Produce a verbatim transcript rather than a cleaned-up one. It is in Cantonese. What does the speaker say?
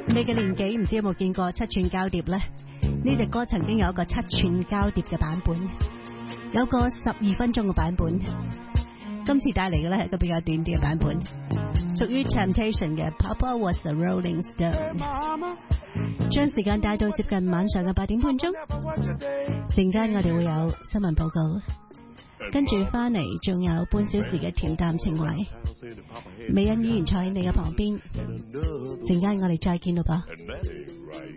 你嘅年紀唔知有冇見過七寸膠碟呢？呢隻歌曾經有一個七寸膠碟嘅版本，有個十二分鐘嘅版本。今次帶嚟嘅呢係一個比較短啲嘅版本，屬於 Temptation 嘅 Papa Was a Rolling Stone。將時間帶到接近晚上嘅八點半鐘，陣間我哋會有新聞報告，跟住翻嚟仲有半小時嘅恬淡情懷。美人依然坐喺你嘅旁邊，陣間我哋再見咯噃。